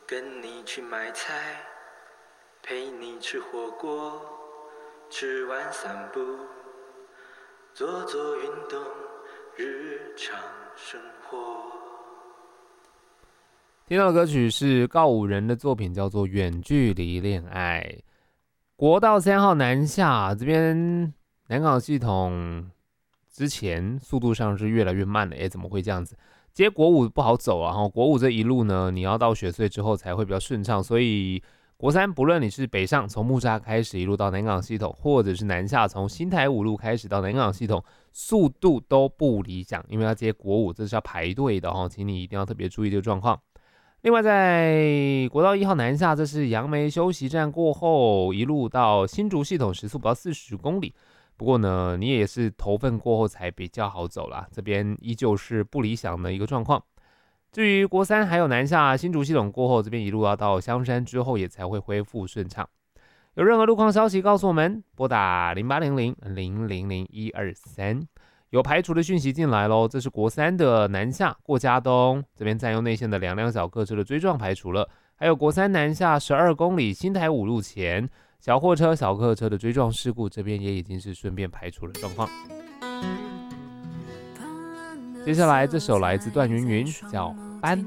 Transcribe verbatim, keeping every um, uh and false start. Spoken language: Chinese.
跟你去买菜，陪你吃火锅，吃完散步，做做运动，日常生活。 听到的歌曲是告五人的作品，叫做《远距离恋爱》。国道三号南下这边南港系统之前速度上是越来越慢了，哎，怎么会这样子？接国五不好走啊，国五这一路呢，你要到雪隧之后才会比较顺畅，所以国三不论你是北上从木栅开始一路到南港系统，或者是南下从新台五路开始到南港系统，速度都不理想，因为要接国五这是要排队的哦，请你一定要特别注意这个状况。另外，在国道一号南下，这是杨梅休息站过后，一路到新竹系统，时速不到四十公里。不过呢，你也是头份过后才比较好走啦，这边依旧是不理想的一个状况。至于国三还有南下新竹系统过后，这边一路要到香山之后，也才会恢复顺畅。有任何路况消息告诉我们，拨打零八零零零零零一二三。有排除的讯息进来咯，这是国三的南下过嘉东，这边占用内线的两辆小客车的追撞排除了，还有国三南下十二公里新台五路前小货车小客车的追撞事故，这边也已经是顺便排除了状况。接下来这首来自段云云，叫